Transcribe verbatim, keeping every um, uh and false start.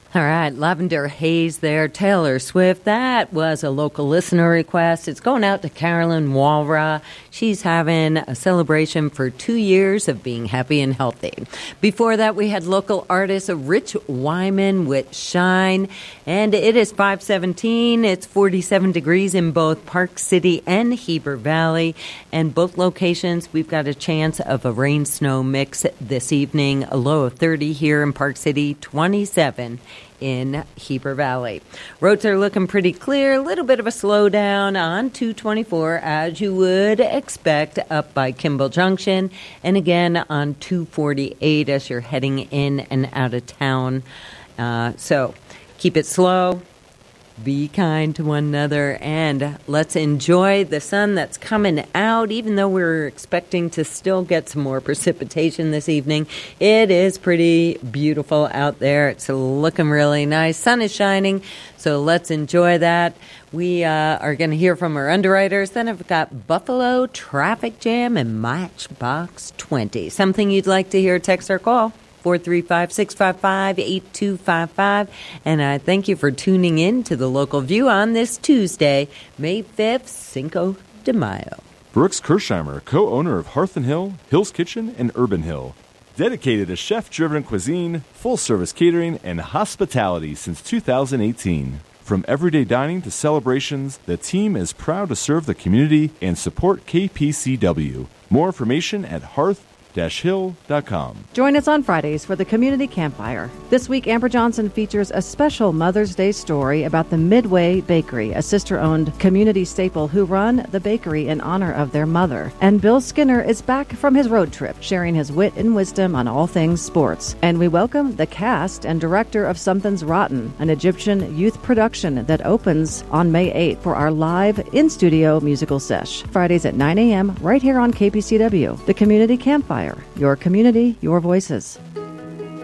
All right, Lavender Haze there, Taylor Swift. That was a local listener request. It's going out to Carolyn Walra. She's having a celebration for two years of being happy and healthy. Before that, we had local artist Rich Wyman with Shine. And it is five seventeen. It's forty-seven degrees in both Park City and Heber Valley. And both locations, we've got a chance of a rain-snow mix this evening. A low of thirty here in Park City, twenty-seven in Heber Valley. Roads are looking pretty clear. A little bit of a slowdown on two twenty-four, as you would expect, up by Kimball Junction. And again on two forty-eight as you're heading in and out of town. Uh, so keep it slow. Be kind to one another, and let's enjoy the sun that's coming out. Even though we're expecting to still get some more precipitation this evening, it is pretty beautiful out there. It's looking really nice. Sun is shining, so let's enjoy that. We uh, are going to hear from our underwriters. Then I've got Buffalo Traffic Jam and Matchbox twenty. Something you'd like to hear, text or call. four three five, six five five, eight two five five. And I thank you for tuning in to the Local View on this Tuesday, May fifth, Cinco de Mayo. Brooks Kirsheimer, co-owner of Hearth and Hill, Hill's Kitchen, and Urban Hill. Dedicated to chef-driven cuisine, full-service catering, and hospitality since two thousand eighteen. From everyday dining to celebrations, the team is proud to serve the community and support K P C W. More information at hearth dash hill dot com. Join us on Fridays for the Community Campfire. This week, Amber Johnson features a special Mother's Day story about the Midway Bakery, a sister-owned community staple who run the bakery in honor of their mother. And Bill Skinner is back from his road trip, sharing his wit and wisdom on all things sports. And we welcome the cast and director of Something's Rotten, an Egyptian youth production that opens on May eighth for our live in-studio musical sesh. Fridays at nine a.m. right here on K P C W, the Community Campfire. Your community, your voices.